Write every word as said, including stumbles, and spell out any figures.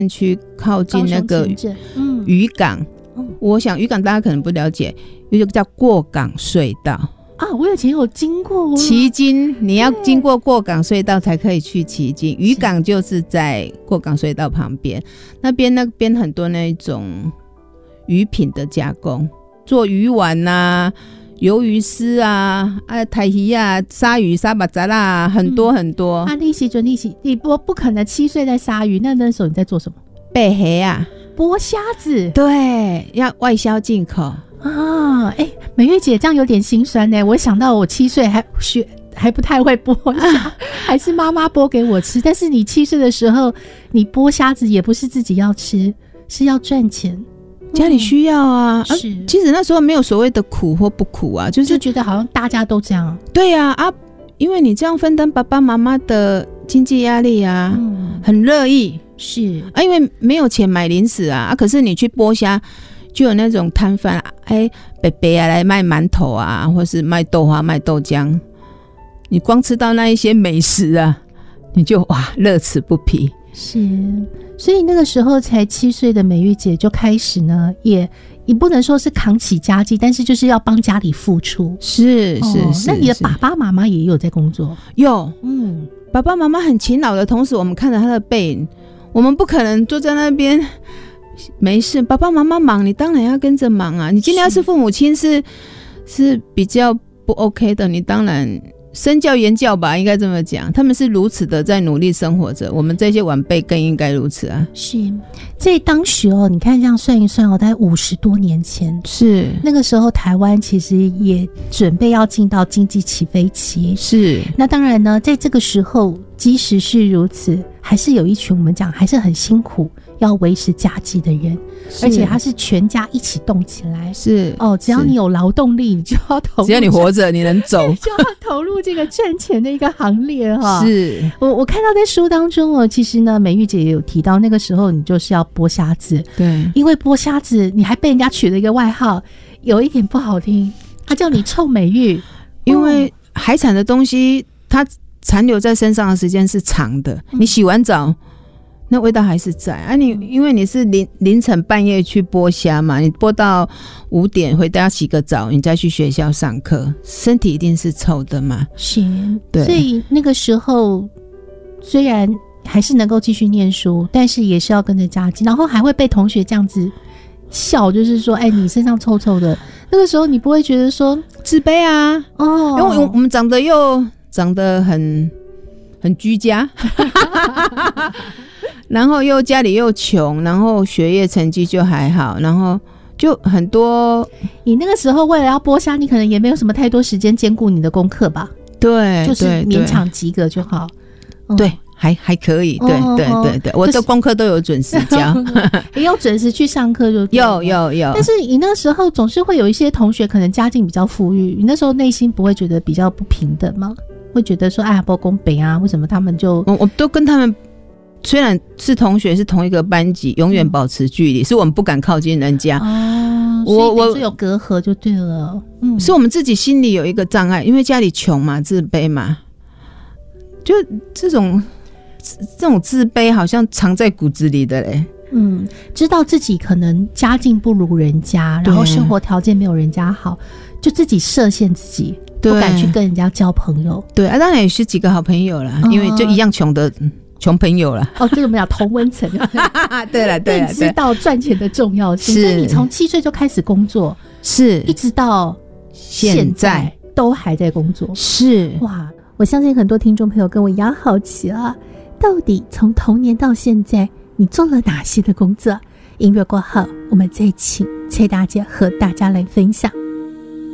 区靠近那个渔港、嗯、我想渔港大家可能不了解，有一个叫过港隧道啊，我以前有经过旗津，你要经过过港隧道才可以去旗津，渔港就是在过港隧道旁边，那边那边很多那种鱼品的加工，做鱼丸啊、鱿鱼丝啊、啊台鱼啊、鲨鱼、沙巴扎啦，很多很多。 啊，利息准利息，你不不可能七岁在杀鱼，那那时候你在做什么？ 背黑啊， 剥虾子。 对，要外销进口。 啊，哎、欸，美月姐这样有点心酸呢。我想到我七岁还学还不太会剥虾，啊、还是妈妈剥给我吃。但是你七岁的时候，你剥虾子也不是自己要吃，是要赚钱， 家里需要啊。 嗯、啊是， 其实那时候没有所谓的苦或不苦啊，就是就觉得好像大家都这样。 对啊啊，因为你这样分担爸爸妈妈的经济压力啊，嗯、很乐意是啊，因为没有钱买零食啊啊，可是你去剥虾。就有那种摊贩，哎，伯伯啊来卖馒头啊，或是卖豆花、卖豆浆，你光吃到那一些美食啊，你就哇乐此不疲。 是，所以那个时候才七岁的美玉姐就开始呢，也也不能说是扛起家计，但是就是要帮家里付出。 是是、哦、是。 那你的爸爸妈妈也有在工作？ 有，嗯，爸爸妈妈很勤劳的同时，我们看着他的背影，我们不可能坐在那边。没事，爸爸妈妈忙，你当然要跟着忙啊。你今天要是父母亲是是比较不 OK 的，你当然身教言教吧，应该这么讲。他们是如此的在努力生活着，我们这些晚辈更应该如此啊。 是在当时哦，你看这样算一算哦，大概五十多年前， 是那个时候台湾其实也准备要进到经济起飞期。 是， 那当然呢，在这个时候，即使是如此，还是有一群我们讲还是很辛苦。要维持家计的人，而且他是全家一起动起来。 是哦，只要你有劳动力，你就要投入。 只要你活着，你能走， 就要投入这个赚钱的一个行列哈。 是我我看到在书当中哦，其实呢，美玉姐也有提到，那个时候你就是要剥虾子。 对， 因为剥虾子，你还被人家取了一个外号，有一点不好听，他叫你臭美玉， 因为海产的东西它残留在身上的时间是长的，嗯、你洗完澡。那味道还是在啊你，你因为你是凌凌晨半夜去剥虾嘛，你剥到五点回家洗个澡，你再去学校上课，身体一定是臭的嘛。 是， 对。 所以那个时候虽然还是能够继续念书，但是也是要跟着家计，然后还会被同学这样子笑，就是说，哎，你身上臭臭的。那个时候你不会觉得说自卑啊？ 哦， 因为我们长得又长得很很居家。然后又家里又穷，然后学业成绩就还好，然后就很多。 你那个时候为了要剥虾，你可能也没有什么太多时间兼顾你的功课吧？ 对， 就是勉强及格就好。 对，嗯、还还可以。对、哦、对对对，我的功课都有准时交， 也有准时去上课就对了。 有有有。 但是你那时候总是会有一些同学可能家境比较富裕，你那时候内心不会觉得比较不平等吗？会觉得说哎呀不公平啊，为什么他们就我我都跟他们。虽然是同学，是同一个班级，永远保持距离、嗯，是我们不敢靠近人家。 哦，我我有隔阂就对了。嗯， 是我们自己心里有一个障碍，因为家里穷嘛，自卑嘛，就这种这种自卑好像藏在骨子里的嘞。 嗯，知道自己可能家境不如人家，然后生活条件没有人家好，就自己设限自己，不敢去跟人家交朋友。 对啊，当然也是几个好朋友啦，哦、因为就一样穷的。穷朋友了哦，这个我们讲同温层。 对了对了， 更知道赚钱的重要性。所以你从七岁就开始工作， 是一直到现在都还在工作。 是哇，我相信很多听众朋友跟我一样好奇啊，到底从童年到现在你做了哪些的工作？音乐过后，我们再请蔡大姐和大家来分享。